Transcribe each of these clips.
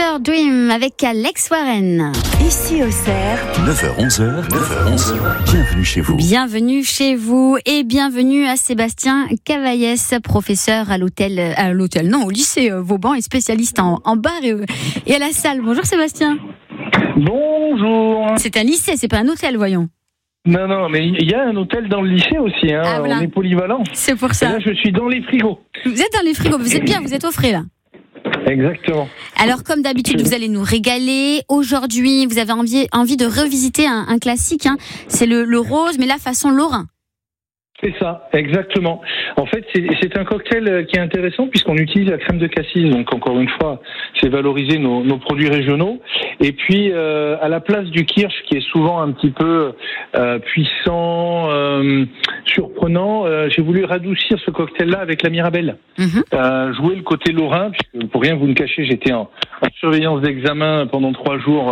Fever Dream avec Alex Warren. Ici au Cerf, 9h-11h, bienvenue chez vous. Bienvenue chez vous et bienvenue à Sébastien Cavaillès, professeur au lycée Vauban et spécialiste en bar et à la salle. Bonjour Sébastien. Bonjour. C'est un lycée, c'est pas un hôtel, voyons. Non, mais il y a un hôtel dans le lycée aussi, hein. Ah, voilà. On est polyvalent. C'est pour Et ça. là, je suis dans les frigos. Vous êtes dans les frigos, vous êtes bien, vous êtes au frais là. Exactement. Alors comme d'habitude, vous allez nous régaler. Aujourd'hui, vous avez envie de revisiter un classique, hein. C'est le rose, mais là façon Lorrain. C'est ça, exactement. En fait, c'est un cocktail qui est intéressant puisqu'on utilise la crème de cassis. Donc, encore une fois, c'est valoriser nos produits régionaux. Et puis, à la place du kirsch, qui est souvent un petit peu puissant, surprenant, j'ai voulu radoucir ce cocktail-là avec la Mirabelle. Jouer le côté lorrain, puisque pour rien vous ne cacher, j'étais en surveillance d'examen pendant 3 jours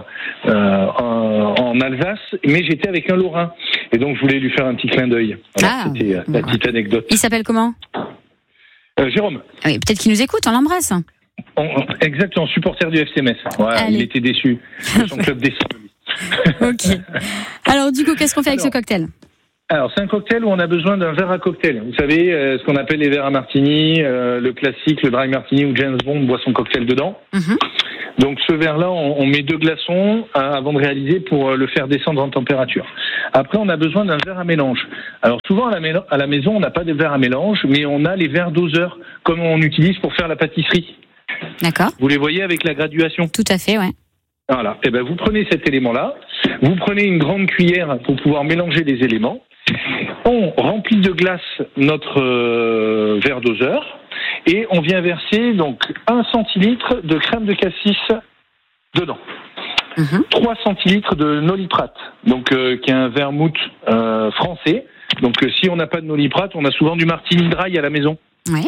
en Alsace, mais j'étais avec un lorrain. Et donc, je voulais lui faire un petit clin d'œil. Voilà, c'était la petite anecdote. Il s'appelle comment ? Jérôme. Oui, peut-être qu'il nous écoute, on l'embrasse. Exactement, supporter du FC Metz. Voilà, il était déçu. Son club déçu. Ok. Alors, du coup, qu'est-ce qu'on fait avec ce cocktail ? Alors, c'est un cocktail où on a besoin d'un verre à cocktail. Vous savez, ce qu'on appelle les verres à martini, le classique, le dry martini où James Bond boit son cocktail dedans. Donc ce verre-là, on met 2 glaçons avant de réaliser pour le faire descendre en température. Après, on a besoin d'un verre à mélange. Alors souvent à la maison, on n'a pas de verre à mélange, mais on a les verres doseurs comme on utilise pour faire la pâtisserie. D'accord. Vous les voyez avec la graduation ? Tout à fait, ouais. Voilà. Et ben vous prenez cet élément-là, vous prenez une grande cuillère pour pouvoir mélanger les éléments. On remplit de glace notre verre doseur. Et on vient verser donc 1 centilitre de crème de cassis dedans. 3 centilitres de noliprate, donc qui est un vermouth français. Donc si on n'a pas de noliprate, on a souvent du martini dry à la maison. Oui.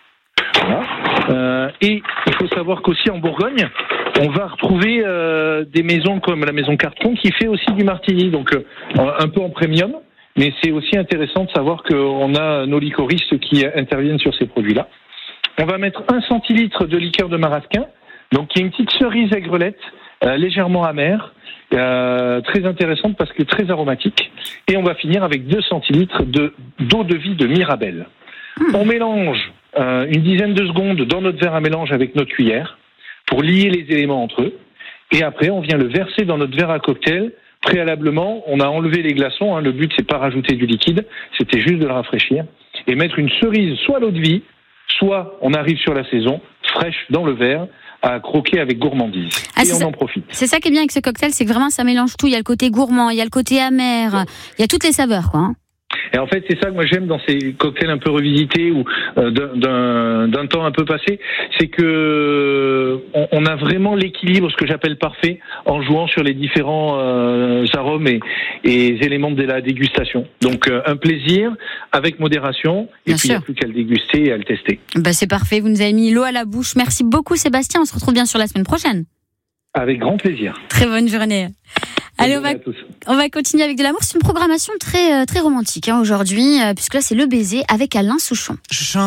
Voilà. Et il faut savoir qu'aussi en Bourgogne, on va retrouver des maisons comme la maison Carton qui fait aussi du martini, donc un peu en premium. Mais c'est aussi intéressant de savoir qu'on a nos liquoristes qui interviennent sur ces produits-là. On va mettre 1 centilitre de liqueur de marasquin, donc qui est une petite cerise aigrelette, légèrement amère, très intéressante parce que très aromatique. Et on va finir avec 2 centilitres d'eau de vie de Mirabelle. On mélange une dizaine de secondes dans notre verre à mélange avec notre cuillère pour lier les éléments entre eux. Et après, on vient le verser dans notre verre à cocktail. Préalablement, on a enlevé les glaçons. Le but, c'est pas rajouter du liquide, c'était juste de le rafraîchir. Et mettre une cerise, soit l'eau de vie, soit on arrive sur la saison, fraîche dans le verre, à croquer avec gourmandise. Et on en profite. C'est ça qui est bien avec ce cocktail, c'est que vraiment ça mélange tout. Il y a le côté gourmand, il y a le côté amer, il y a toutes les saveurs, quoi. Et en fait, c'est ça que moi j'aime dans ces cocktails un peu revisités ou d'un temps un peu passé, c'est que on a vraiment l'équilibre, ce que j'appelle parfait, en jouant sur les différents arômes et éléments de la dégustation. Donc un plaisir avec modération, et bien puis il n'y a plus qu'à le déguster et à le tester. C'est parfait, vous nous avez mis l'eau à la bouche. Merci beaucoup Sébastien, on se retrouve bien sûr la semaine prochaine. Avec grand plaisir. Très bonne journée. Allez, on va continuer avec de l'amour. C'est une programmation très, très romantique aujourd'hui, puisque là c'est Le Baiser avec Alain Souchon.